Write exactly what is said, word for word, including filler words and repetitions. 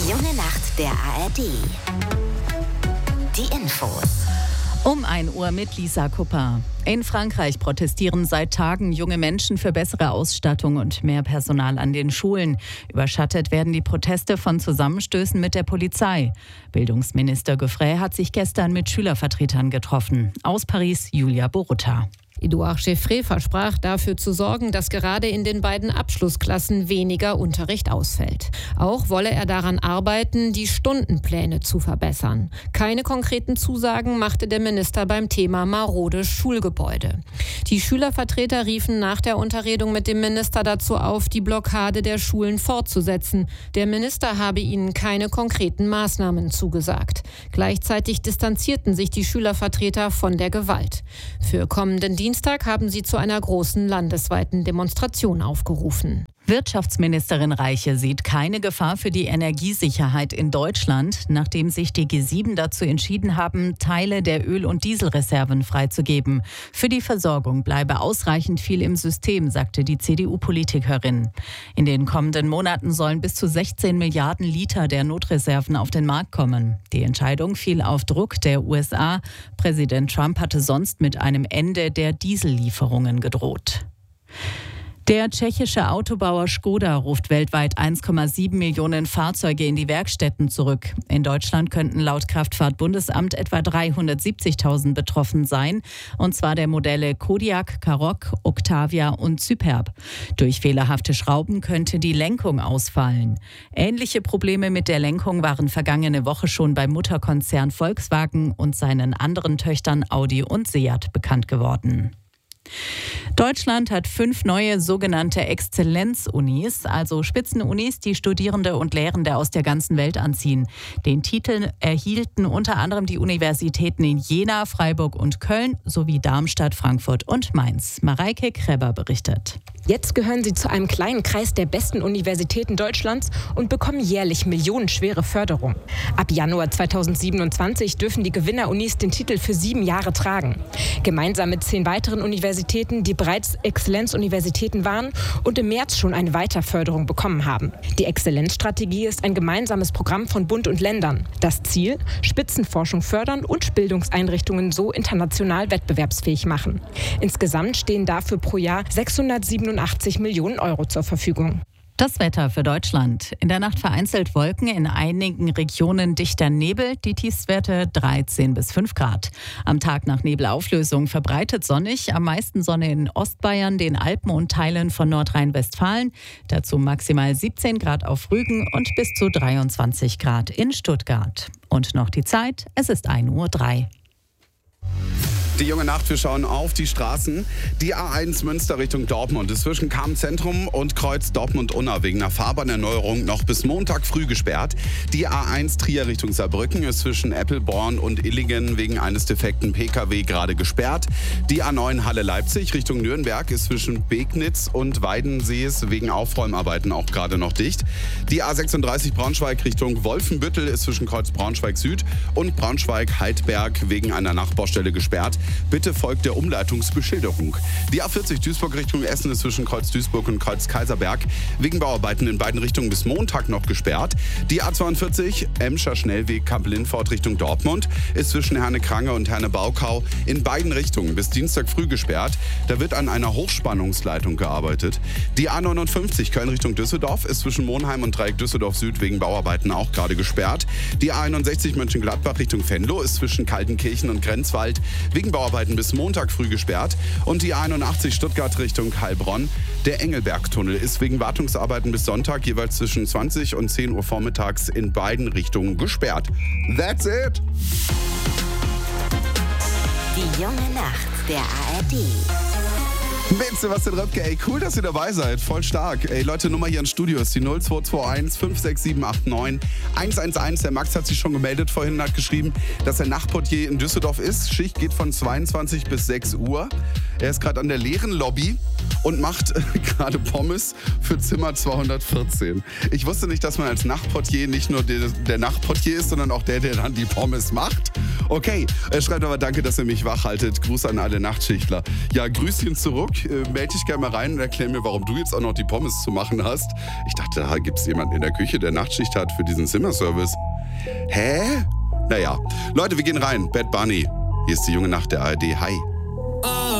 junge Nacht der A R D. Die Infos. Um ein Uhr mit Lisa Kupper. In Frankreich protestieren seit Tagen junge Menschen für bessere Ausstattung und mehr Personal an den Schulen. Überschattet werden die Proteste von Zusammenstößen mit der Polizei. Bildungsminister Goffray hat sich gestern mit Schülervertretern getroffen. Aus Paris Julia Borutta. Edouard Geoffrey versprach, dafür zu sorgen, dass gerade in den beiden Abschlussklassen weniger Unterricht ausfällt. Auch wolle er daran arbeiten, die Stundenpläne zu verbessern. Keine konkreten Zusagen machte der Minister beim Thema marode Schulgebäude. Die Schülervertreter riefen nach der Unterredung mit dem Minister dazu auf, die Blockade der Schulen fortzusetzen. Der Minister habe ihnen keine konkreten Maßnahmen zugesagt. Gleichzeitig distanzierten sich die Schülervertreter von der Gewalt. Für kommenden Dienstag haben sie zu einer großen landesweiten Demonstration aufgerufen. Wirtschaftsministerin Reiche sieht keine Gefahr für die Energiesicherheit in Deutschland, nachdem sich die G sieben dazu entschieden haben, Teile der Öl- und Dieselreserven freizugeben. Für die Versorgung bleibe ausreichend viel im System, sagte die C D U-Politikerin. In den kommenden Monaten sollen bis zu sechzehn Milliarden Liter der Notreserven auf den Markt kommen. Die Entscheidung fiel auf Druck der U S A. Präsident Trump hatte sonst mit einem Ende der Diesellieferungen gedroht. Der tschechische Autobauer Škoda ruft weltweit eins Komma sieben Millionen Fahrzeuge in die Werkstätten zurück. In Deutschland könnten laut Kraftfahrtbundesamt etwa dreihundertsiebzigtausend betroffen sein, und zwar der Modelle Kodiaq, Karoq, Octavia und Superb. Durch fehlerhafte Schrauben könnte die Lenkung ausfallen. Ähnliche Probleme mit der Lenkung waren vergangene Woche schon beim Mutterkonzern Volkswagen und seinen anderen Töchtern Audi und Seat bekannt geworden. Deutschland hat fünf neue sogenannte Exzellenz-Unis, also Spitzenunis, die Studierende und Lehrende aus der ganzen Welt anziehen. Den Titel erhielten unter anderem die Universitäten in Jena, Freiburg und Köln sowie Darmstadt, Frankfurt und Mainz. Mareike Kreber berichtet. Jetzt gehören sie zu einem kleinen Kreis der besten Universitäten Deutschlands und bekommen jährlich millionenschwere Förderung. Ab Januar zweitausendsiebenundzwanzig dürfen die Gewinner-Unis den Titel für sieben Jahre tragen. Gemeinsam mit zehn weiteren Universitäten, die bereits Exzellenzuniversitäten waren und im März schon eine Weiterförderung bekommen haben. Die Exzellenzstrategie ist ein gemeinsames Programm von Bund und Ländern. Das Ziel: Spitzenforschung fördern und Bildungseinrichtungen so international wettbewerbsfähig machen. Insgesamt stehen dafür pro Jahr sechshundertsiebenundachtzig Millionen Euro zur Verfügung. Das Wetter für Deutschland. In der Nacht vereinzelt Wolken, in einigen Regionen dichter Nebel, die Tiefstwerte dreizehn bis fünf Grad. Am Tag nach Nebelauflösung verbreitet sonnig, am meisten Sonne in Ostbayern, den Alpen und Teilen von Nordrhein-Westfalen. Dazu maximal siebzehn Grad auf Rügen und bis zu dreiundzwanzig Grad in Stuttgart. Und noch die Zeit, es ist ein Uhr drei. Die junge Nacht, wir schauen auf die Straßen. Die A eins Münster Richtung Dortmund ist zwischen Cham-Zentrum und Kreuz Dortmund-Unna wegen einer Fahrbahnerneuerung noch bis Montag früh gesperrt. Die A eins Trier Richtung Saarbrücken ist zwischen Eppelborn und Illingen wegen eines defekten P K W gerade gesperrt. Die A neun Halle-Leipzig Richtung Nürnberg ist zwischen Begnitz und Weidensees wegen Aufräumarbeiten auch gerade noch dicht. Die A sechsunddreißig Braunschweig Richtung Wolfenbüttel ist zwischen Kreuz Braunschweig Süd und Braunschweig-Heidberg wegen einer Nachbaustelle gesperrt. Bitte folgt der Umleitungsbeschilderung. Die A vierzig Duisburg Richtung Essen ist zwischen Kreuz Duisburg und Kreuz Kaiserberg wegen Bauarbeiten in beiden Richtungen bis Montag noch gesperrt. Die A zweiundvierzig Emscher Schnellweg Kamp-Lindfort Richtung Dortmund ist zwischen Herne-Krange und Herne-Baukau in beiden Richtungen bis Dienstag früh gesperrt. Da wird an einer Hochspannungsleitung gearbeitet. Die A neunundfünfzig Köln Richtung Düsseldorf ist zwischen Monheim und Dreieck Düsseldorf Süd wegen Bauarbeiten auch gerade gesperrt. Die A einundsechzig Mönchengladbach Richtung Venlo ist zwischen Kaltenkirchen und Grenzwald wegen Bauarbeiten bis Montag früh gesperrt. Und die A einundachtzig Stuttgart Richtung Heilbronn. Der Engelbergtunnel ist wegen Wartungsarbeiten bis Sonntag jeweils zwischen zwanzig und zehn Uhr vormittags in beiden Richtungen gesperrt. That's it! Die junge Nacht der A R D. Mit Sebastian Röpke, ey, cool, dass ihr dabei seid, voll stark. Ey, Leute, Nummer hier ins Studio ist die null zwei zwei eins fünf sechs sieben acht neun eins eins eins. Der Max hat sich schon gemeldet vorhin und hat geschrieben, dass er Nachtportier in Düsseldorf ist. Schicht geht von zweiundzwanzig bis sechs Uhr. Er ist gerade an der leeren Lobby und macht gerade Pommes für Zimmer zweihundertvierzehn. Ich wusste nicht, dass man als Nachtportier nicht nur der, der Nachtportier ist, sondern auch der, der dann die Pommes macht. Okay, er schreibt aber, danke, dass ihr mich wach haltet. Gruß an alle Nachtschichtler. Ja, Grüßchen zurück. Mike, äh, melde dich gerne mal rein und erklär mir, warum du jetzt auch noch die Pommes zu machen hast. Ich dachte, da gibt es jemanden in der Küche, der Nachtschicht hat für diesen Zimmerservice. Hä? Naja, Leute, wir gehen rein. Bad Bunny. Hier ist die junge Nacht der A R D. Hi.